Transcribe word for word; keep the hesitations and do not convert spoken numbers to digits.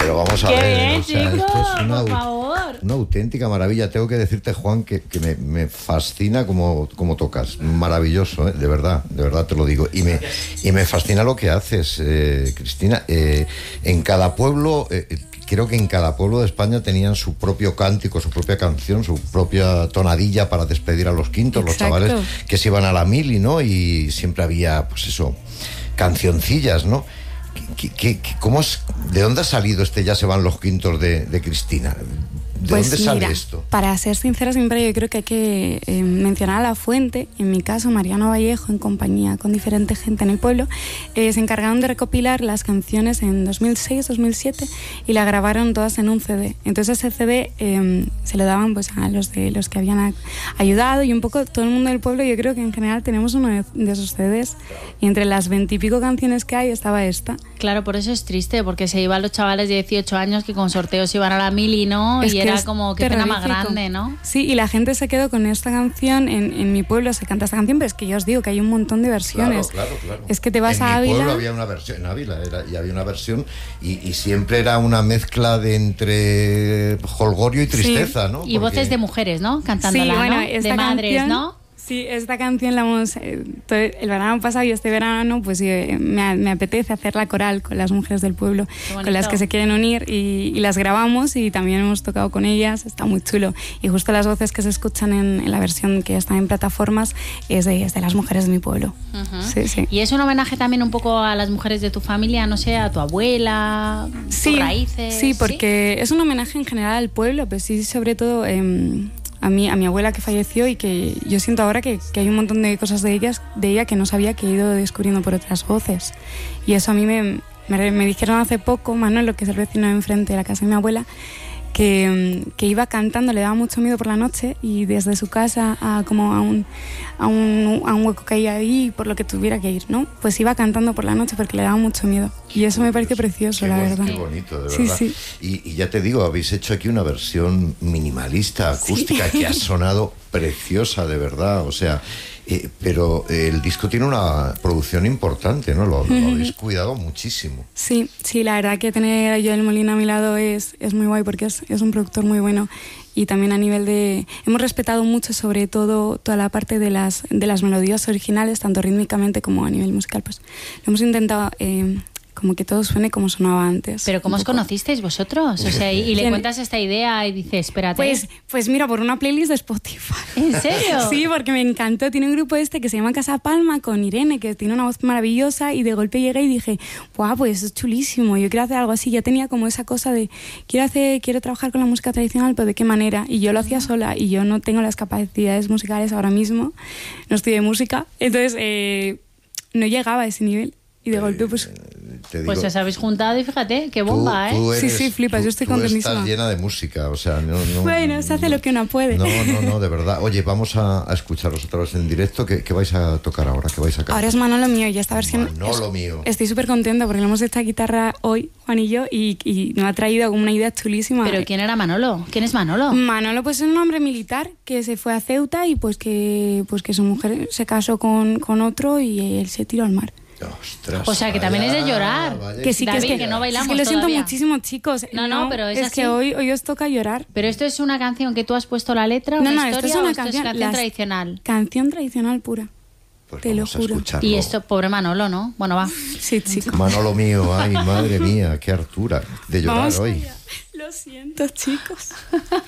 Pero vamos a Qué ver, bien, o sea, chicos, esto es una, por favor. una auténtica maravilla. Tengo que decirte, Juan, que, que me, me fascina cómo, cómo tocas. Maravilloso, ¿eh? De verdad, de verdad te lo digo. Y me, y me fascina lo que haces, eh, Cristina. Eh, en cada pueblo... Eh, Creo que en cada pueblo de España tenían su propio cántico, su propia canción, su propia tonadilla para despedir a los quintos, Exacto. los chavales que se iban a la mili, ¿no? Y siempre había, pues eso, cancioncillas, ¿no? ¿Qué, qué, qué, cómo es, ¿De dónde ha salido este Ya se van los quintos de, de Cristina? ¿De pues dónde sale mira, esto? Para ser sincera, siempre yo creo que hay que eh, mencionar a la fuente. En mi caso, Mariano Vallejo, en compañía con diferente gente en el pueblo, eh, se encargaron de recopilar las canciones en dos mil seis, dos mil siete y la grabaron todas en un ce de. Entonces ese ce de eh, se lo daban pues a los de los que habían a, ayudado, y un poco todo el mundo del pueblo. Yo creo que en general tenemos uno de, de esos ce des, y entre las veintipico canciones que hay estaba esta. Claro, por eso es triste, porque se iban los chavales de dieciocho años que con sorteos iban a la mili, ¿no? Es y que era es como que pena más grande, ¿no? Sí, y la gente se quedó con esta canción. En, en mi pueblo se canta esta canción, pero es que yo os digo que hay un montón de versiones. Claro, claro, claro. Es que te vas en a Ávila. En mi pueblo había una versión, en Ávila era, y había una versión, y, y siempre era una mezcla de entre jolgorio y tristeza, sí. ¿no? Y Porque... voces de mujeres, ¿no? Cantándola, sí, bueno, ¿no? esta De madres, canción, ¿no? Sí, esta canción la hemos... Eh, todo el verano pasado y este verano, pues eh, me, me apetece hacerla coral con las mujeres del pueblo, con las que se quieren unir, y, y las grabamos, y también hemos tocado con ellas. Está muy chulo. Y justo las voces que se escuchan en, en la versión que está en plataformas es de, es de las mujeres de mi pueblo. Uh-huh. Sí, sí. Y es un homenaje también un poco a las mujeres de tu familia, no sé, a tu abuela, sí, tus raíces. Sí, porque ¿sí? Es un homenaje en general al pueblo, pero sí, sobre todo... Eh, A mí, a mi abuela que falleció, y que yo siento ahora que, que hay un montón de cosas de, ellas, de ella que no sabía, que he ido descubriendo por otras voces. Y eso a mí me, me, me dijeron hace poco, Manuel, que es el vecino de enfrente de la casa de mi abuela, que, que iba cantando, le daba mucho miedo por la noche, y desde su casa a, como a, un, a, un, a un hueco que hay ahí, por lo que tuviera que ir, ¿no? Pues iba cantando por la noche porque le daba mucho miedo. Y eso me pareció precioso, qué la bon, verdad. Qué bonito, de sí, verdad. Sí. Y, y ya te digo, habéis hecho aquí una versión minimalista, acústica, sí. que ha sonado preciosa, de verdad. O sea, eh, pero el disco tiene una producción importante, ¿no? Lo, lo habéis cuidado muchísimo. Sí, sí, la verdad que tener a Joel Molina a mi lado es, es muy guay, porque es, es un productor muy bueno. Y también a nivel de... Hemos respetado mucho, sobre todo, toda la parte de las, de las melodías originales, tanto rítmicamente como a nivel musical. Pues lo hemos intentado... Eh, como que todo suene como sonaba antes. ¿Pero cómo os conocisteis vosotros? O sea, y, y le cuentas esta idea y dices, espérate. Pues, pues mira, por una playlist de Spotify. ¿En serio? Sí, porque me encantó. Tiene un grupo este que se llama Casa Palma, con Irene, que tiene una voz maravillosa, y de golpe llegué y dije, guau, pues es chulísimo, yo quiero hacer algo así. Ya tenía como esa cosa de, quiero hacer, quiero trabajar con la música tradicional, pero ¿de qué manera? Y yo lo hacía sola, y yo no tengo las capacidades musicales ahora mismo, no estudié música, entonces eh, no llegaba a ese nivel. Y de golpe, pues... Digo, pues os habéis juntado y fíjate, qué bomba, tú, tú ¿eh? eres, sí, sí, flipas, tú, yo estoy tú contentísima. Estás llena de música, o sea, no... no bueno, se hace no, lo que uno puede. No, no, no, de verdad. Oye, vamos a, a escucharos otra vez en directo. ¿Qué, qué vais a tocar ahora? ¿Qué vais a cantar? Ahora es Manolo Mío, y esta versión... Manolo Mío. Estoy súper contenta porque le hemos hecho guitarra hoy, Juan y yo, y, y nos ha traído una idea chulísima. ¿Pero quién era Manolo? ¿Quién es Manolo? Manolo, pues es un hombre militar que se fue a Ceuta, y pues que, pues que su mujer se casó con, con otro, y él se tiró al mar. Ostras, o sea, que también vaya, es de llorar. vaya, que sí, David, que es que, que no bailamos es que lo siento todavía. muchísimo, chicos. No, no, pero es, es así. que hoy, hoy os toca llorar. Pero esto es una canción que tú has puesto la letra, no, una no, historia, esto es una o esto canción, es canción las, tradicional. Canción tradicional pura. Pues te lo juro. Y esto, pobre Manolo, ¿no? Bueno, va. Sí, chico. Manolo Mío, ay, madre mía, qué hartura de llorar Vamos hoy. allá. Lo siento, chicos.